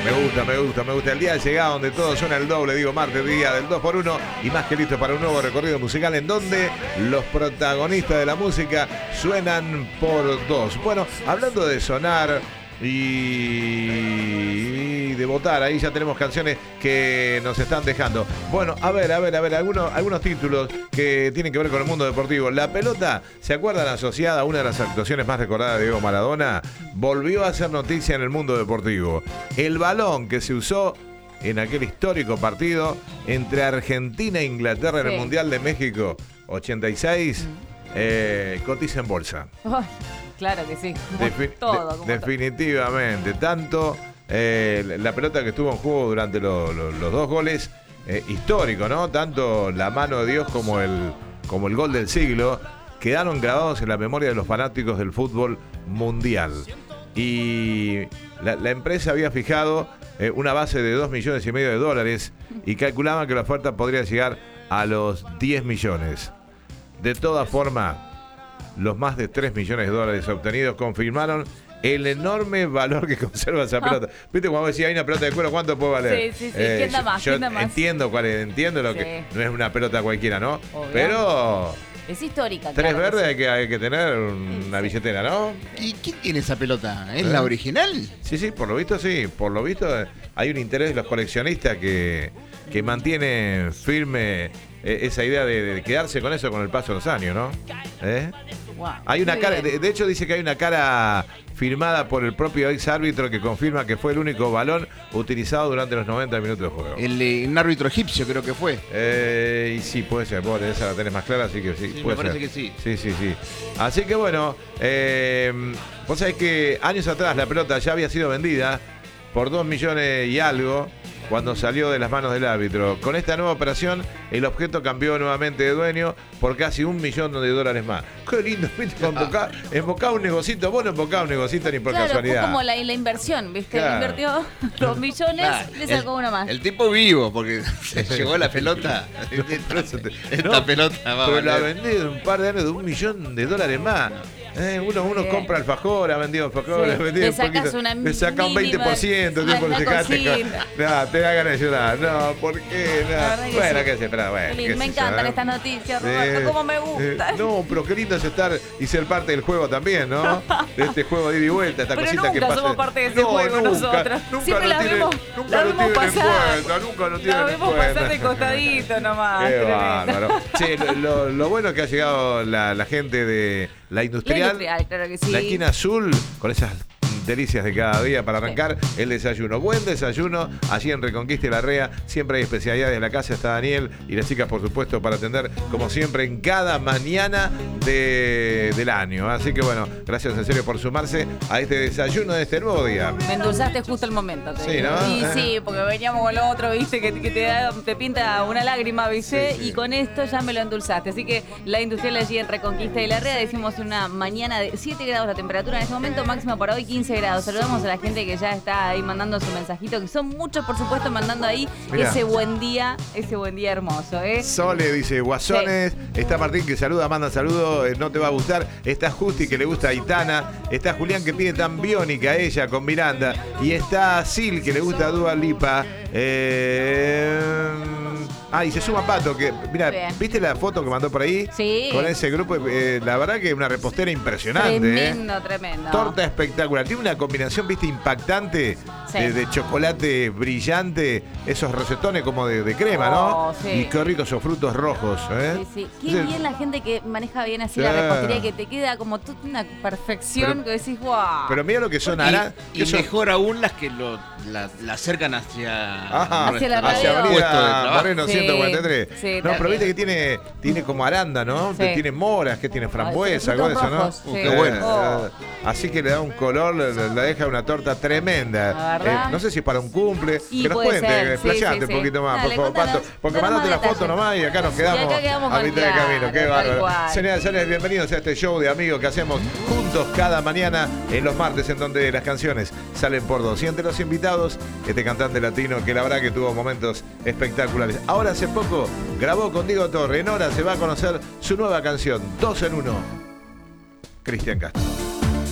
Me gusta. El día de llegada donde todo suena el doble, digo martes, día del 2x1 y más que listo para un nuevo recorrido musical en donde los protagonistas de la música suenan por dos. Bueno, hablando de sonar y de votar, ahí ya tenemos canciones que nos están dejando. Bueno, a ver, algunos títulos que tienen que ver con el mundo deportivo. La pelota, ¿se acuerdan? Asociada a una de las actuaciones más recordadas de Diego Maradona, volvió a hacer noticia en el mundo deportivo. El balón que se usó en aquel histórico partido entre Argentina e Inglaterra en el Mundial de México 86, cotiza en bolsa. Claro que sí, definitivamente. Tanto la pelota que estuvo en juego durante los dos goles, histórico, ¿no? Tanto la mano de Dios como el gol del siglo quedaron grabados en la memoria de los fanáticos del fútbol mundial. Y la empresa había fijado una base de $2,5 millones y calculaban que la oferta podría llegar a los 10 millones. De todas formas, los más de $3 millones obtenidos confirmaron el enorme valor que conserva esa pelota. ¿Viste cuando decía hay una pelota de cuero, cuánto puede valer? Sí. ¿Quién da más? Yo entiendo lo que no es una pelota cualquiera, ¿no? Obvio. Pero es histórica. Tres verdes hay que tener una billetera, ¿no? ¿Y quién tiene esa pelota? ¿Es la original? Sí, por lo visto sí. Por lo visto hay un interés de los coleccionistas que mantiene firme esa idea de quedarse con eso con el paso de los años, ¿no? Wow. Hay una cara, de hecho dice que hay una cara firmada por el propio ex árbitro que confirma que fue el único balón utilizado durante los 90 minutos de juego. Un árbitro egipcio creo que fue. Y sí, puede ser, vos esa la tenés más clara, así que sí, puede me parece ser. que sí. Sí. Así que bueno, vos sabés que años atrás la pelota ya había sido vendida por 2 millones y algo cuando salió de las manos del árbitro. Con esta nueva operación, el objeto cambió nuevamente de dueño por casi $1 millón más. Qué lindo, ¿viste? Embocaba un negocito, vos no embocabas un negocito ni por casualidad. Fue como la inversión, ¿viste? Claro. Invirtió 2 millones y le sacó una más. El tipo vivo, porque se llegó la pelota. Esta pelota va a pero valer. la vendí de un par de años de $1 millón más. Uno compra alfajor, ha vendido alfajor, ha vendido le sacas una le saca un 20%, te da ganas de llorar. No, ¿por qué? No. Bueno, qué sé, pero bueno. Me encantan estas noticias, Roberto, cómo me gustan. No, pero qué lindo es estar y ser parte del juego también, ¿no? De este juego de ida y vuelta, esta pero cosita que nunca pasa. somos parte de ese juego nosotros. Siempre la vemos pasar. Nunca lo tienen en cuenta. La vemos pasar de costadito nomás. Qué bárbaro. Che, lo bueno es que ha llegado la gente de la industrial, claro que sí. la esquina azul, con esas delicias de cada día para arrancar el desayuno. Buen desayuno allí en Reconquista y Larrea. Siempre hay especialidades. En la casa está Daniel y las chicas, por supuesto, para atender como siempre en cada mañana del año. Así que bueno, gracias en serio por sumarse a este desayuno de este nuevo día. Me endulzaste justo el momento. Sí, ¿no? Y sí, porque veníamos con lo otro, viste, que te pinta una lágrima, viste, Sí. Y con esto ya me lo endulzaste. Así que la industrial allí en Reconquista y Larrea, decimos una mañana de 7 grados la temperatura en este momento, máxima para hoy 15 grados. Saludamos a la gente que ya está ahí mandando su mensajito, que son muchos, por supuesto, mandando ahí ese buen día hermoso, Sole dice, Guasones, está Martín que saluda, manda saludos, no te va a gustar, está Justi que le gusta a Aitana, está Julián que pide tan biónica a ella con Miranda, y está Sil que le gusta a Dua Lipa, y se suma Pato, que mira, ¿viste la foto que mandó por ahí? Sí. Con ese grupo, la verdad que es una repostera impresionante. Tremendo. Torta espectacular, tiene una combinación, viste, impactante, de chocolate brillante, esos rosetones como de crema, ¿no? Sí. Y qué ricos esos frutos rojos, Sí. Qué bien la gente que maneja bien así la repostería, que te queda como toda una perfección que decís, wow. Pero mira lo que son y mejor aún las que la acercan hacia la Avenida Moreno Sí. 143. Sí, No, pero viste que tiene como aranda, ¿no? Sí. Tiene moras, que tiene frambuesa, algo de eso, ¿no? rojos, sí. Qué bueno. Así que le da un color, la deja una torta tremenda. No sé si es para un cumple. Y que nos puede cuente, ser, explayate un poquito más, Dale, por favor, Pato. Porque mandaste la foto nomás y acá nos quedamos a mitad de camino. Qué bárbaro. Señores, bienvenidos a este show de amigos que hacemos juntos cada mañana en los martes, en donde las canciones salen por dos. Y entre los invitados, este cantante latino que la verdad que tuvo momentos espectaculares. Ahora hace poco grabó con Diego Torre. En hora se va a conocer su nueva canción, 2 en 1. Cristian Castro.